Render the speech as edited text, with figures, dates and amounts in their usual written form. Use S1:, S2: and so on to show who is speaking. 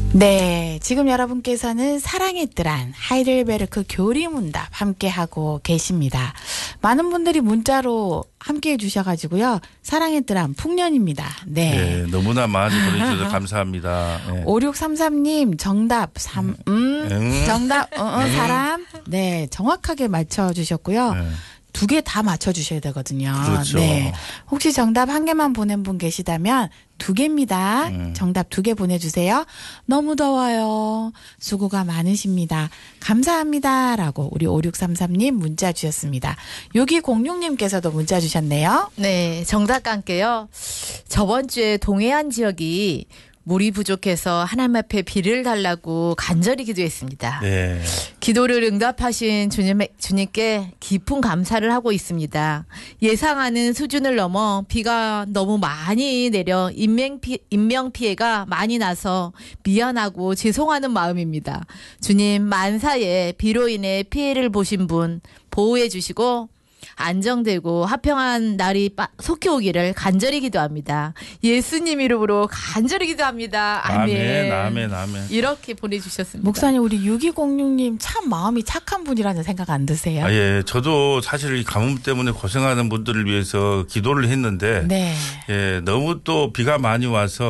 S1: 네, 지금 여러분께서는 사랑의 뜰 안 하이델베르크 교리문답 함께하고 계십니다. 많은 분들이 문자로 함께해 주셔가지고요. 사랑의 뜰 안 풍년입니다. 네.
S2: 네, 너무나 많이 보내주셔서 감사합니다. 네.
S1: 5633님 정답 정답 사람 네 정확하게 맞춰주셨고요.
S2: 네.
S1: 2개 다 맞춰주셔야 되거든요.
S2: 그렇죠.
S1: 네. 혹시 정답 1개만 보낸 분 계시다면 2개입니다. 정답 2개 보내주세요. 너무 더워요. 수고가 많으십니다. 감사합니다. 라고 우리 5633님 문자 주셨습니다. 6206님께서도 문자 주셨네요.
S3: 네, 정답 깐게요. 저번 주에 동해안 지역이 물이 부족해서 하나님 앞에 비를 달라고 간절히 기도했습니다.
S2: 네.
S3: 기도를 응답하신 주님께 깊은 감사를 하고 있습니다. 예상하는 수준을 넘어 비가 너무 많이 내려 인명피해가 많이 나서 미안하고 죄송하는 마음입니다. 주님 만사에 비로 인해 피해를 보신 분 보호해 주시고 안정되고 화평한 날이 속히 오기를 간절히 기도합니다. 예수님 이름으로 간절히 기도합니다. 아멘.
S2: 아멘, 아멘.
S3: 이렇게 보내주셨습니다.
S1: 목사님 우리 6206님 참 마음이 착한 분이라는 생각 안 드세요?
S2: 아, 예. 저도 사실 이 가뭄 때문에 고생하는 분들을 위해서 기도를 했는데
S1: 네.
S2: 예, 너무 또 비가 많이 와서